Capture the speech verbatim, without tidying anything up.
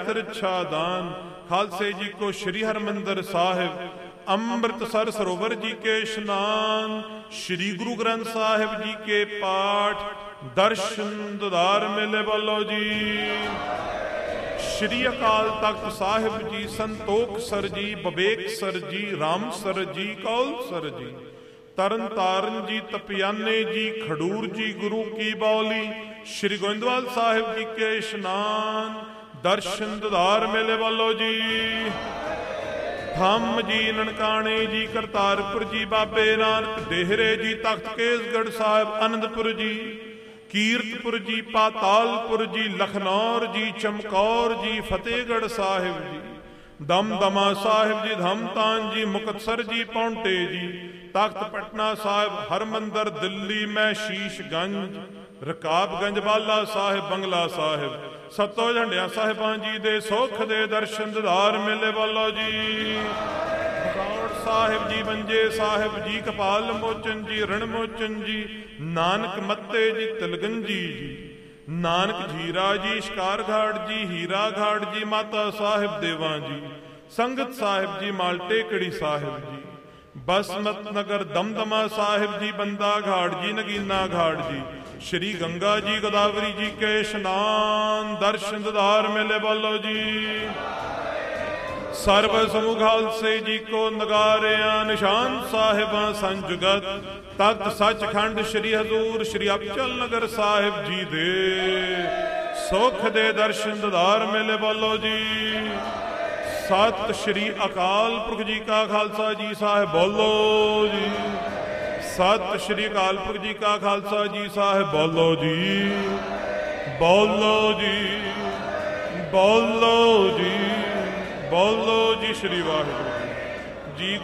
ਰਛਾ ਦਾਨ। ਖਾਲਸੇ ਜੀ ਕੋ ਸ਼੍ਰੀ ਹਰਿਮੰਦਰ ਸਾਹਿਬ, ਅੰਮ੍ਰਿਤਸਰ ਸਰੋਵਰ ਜੀ ਕੇ ਇਸ਼ਨਾਨ, ਸ਼੍ਰੀ ਗੁਰੂ ਗ੍ਰੰਥ ਸਾਹਿਬ ਜੀ ਕੇ ਪਾਠ, ਦਰਸ਼ਨ ਦੁਦਾਰ ਮੇਲੇ ਬੋਲੋ ਜੀ। ਸ਼੍ਰੀ ਅਕਾਲ ਤਖਤ ਸਾਹਿਬ ਜੀ, ਸੰਤੋਖ ਸਰ ਜੀ, ਬਬੇਕ ਸਰ ਜੀ, ਰਾਮਸਰ ਜੀ, ਕੌਲਸਰ ਜੀ, ਤਰਨ ਤਾਰਨ ਜੀ, ਤਪਿਆਨੇ ਜੀ, ਖਡੂਰ ਜੀ, ਗੁਰੂ ਕੀ ਬਾਉਲੀ, ਸ਼੍ਰੀ ਗੋਇੰਦਵਾਲ ਸਾਹਿਬ ਜੀ ਕੇ ਇਸ਼ਨਾਨ, ਦਰਸ਼ਨ ਦੁਦਾਰ ਮੇਲੇ ਵਾਲੋ ਜੀ। ਥੰਮ ਜੀ, ਨਨਕਾਣੇ ਜੀ, ਕਰਤਾਰਪੁਰ ਜੀ, ਬਾਬੇ ਨਾਨਕ ਦੇਹਰੇ ਜੀ, ਤਖਤ ਕੇਸਗੜ੍ਹ ਸਾਹਿਬ, ਅਨੰਦਪੁਰ ਜੀ, ਕੀਰਤਪੁਰ ਜੀ, ਪਾਤਾਲਪੁਰ ਜੀ, ਲਖਨੌਰ ਜੀ, ਚਮਕੌਰ ਜੀ, ਫਤਿਹਗੜ੍ਹ ਸਾਹਿਬ ਜੀ, ਦਮਦਮਾ ਸਾਹਿਬ ਜੀ, ਧਮਤਾਨ ਜੀ, ਮੁਕਤਸਰ ਜੀ, ਪੌਂਟੇ ਜੀ, ਤਖਤ ਪਟਨਾ ਸਾਹਿਬ, ਹਰਮੰਦਰ ਦਿੱਲੀ ਮੈਂ ਸ਼ੀਸ਼ਗੰਜ, ਰਕਾਬਗੰਜ ਬਾਲਾ ਸਾਹਿਬ, ਬੰਗਲਾ ਸਾਹਿਬ, ਸੱਤੋ ਝੰਡਿਆਂ ਸਾਹਿਬਾਂ ਜੀ ਦੇ ਸੁੱਖ ਦੇ ਦਰਸ਼ਨ ਦਿਦਾਰ ਮੇਲੇ ਵਾਲੋ ਜੀ। ਬਗੌੜ ਸਾਹਿਬ ਜੀ, ਮੰਜੇ ਸਾਹਿਬ ਜੀ, ਕਪਾਲ ਮੋਚਨ ਜੀ, ਰਣ ਮੋਚਨ ਜੀ, ਨਾਨਕ ਮੱਤੇ ਜੀ, ਤਿਲਗੰਜੀ ਜੀ, ਨਾਨਕ ਜੀਰਾ ਜੀ, ਸ਼ਿਕਾਰ ਘਾਟ ਜੀ, ਹੀਰਾ ਘਾਟ ਜੀ, ਮਾਤਾ ਸਾਹਿਬ ਦੇਵਾਂ ਜੀ, ਸੰਗਤ ਸਾਹਿਬ ਜੀ, ਮਾਲਟੇਕੜੀ ਸਾਹਿਬ ਜੀ, ਬਸਮਤ ਨਗਰ, ਦਮਦਮਾ ਸਾਹਿਬ ਜੀ, ਬੰਦਾ ਘਾਟ ਜੀ, ਨਗੀਨਾ ਘਾਟ ਜੀ, ਸ਼੍ਰੀ ਗੰਗਾ ਜੀ, ਗੋਦਾਵਰੀ ਜੀ ਕੇ ਇਸ਼ਨਾਨ, ਦਰਸ਼ਨ ਦਿਦਾਰ ਮੇਲੇ ਬੋਲੋ ਜੀ। ਸਰਬ ਸਮੂਹ ਖਾਲਸੇ ਜੀ ਕੋ ਨਗਾਰਿਆਂ, ਨਿਸ਼ਾਨ ਸਾਹਿਬਾਂ ਸੰਜੁਗਤ, ਤਖਤ ਸੱਚਖੰਡ ਸ਼੍ਰੀ ਹਜ਼ੂਰ ਸ਼੍ਰੀ ਅਬਚਲ ਨਗਰ ਸਾਹਿਬ ਜੀ ਦੇ ਸੁਖ ਦੇ ਦਰਸ਼ਨ ਦਿਦਾਰ ਮੇਲੇ ਬੋਲੋ ਜੀ। ਸਤਿ ਸ਼੍ਰੀ ਅਕਾਲ ਪੁਰਖ ਜੀ ਕਾ ਖਾਲਸਾ ਜੀ ਸਾਹਿਬ ਬੋਲੋ ਜੀ। ਸਤਿ ਸ਼੍ਰੀ ਅਕਾਲ ਪੁਰਖ ਜੀ ਕਾ ਖਾਲਸਾ ਜੀ ਸਾਹਿਬ ਬੋਲੋ ਜੀ। ਬੋਲੋ ਜੀ, ਬੋਲੋ ਜੀ, ਬੋਲੋ ਜੀ। ਸ਼੍ਰੀ ਵਾਹਿਗੁਰੂ ਜੀ।